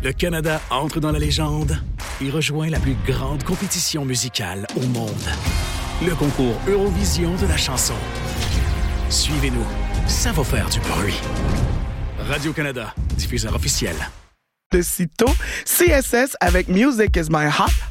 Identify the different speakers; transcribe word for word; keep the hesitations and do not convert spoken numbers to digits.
Speaker 1: Le Canada entre dans la légende et rejoint la plus grande compétition musicale au monde. Le concours Eurovision de la chanson. Suivez-nous, ça va faire du bruit. Radio-Canada, diffuseur officiel.
Speaker 2: De sitôt, C S S avec Music is my hot